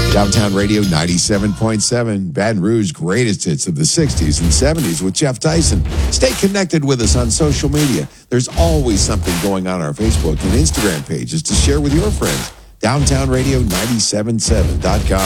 Downtown Radio 97.7, Baton Rouge's greatest hits of the 60s and 70s with Jeff Tyson. Stay connected with us on social media. There's always something going on our Facebook and Instagram pages to share with your friends. DowntownRadio977.com.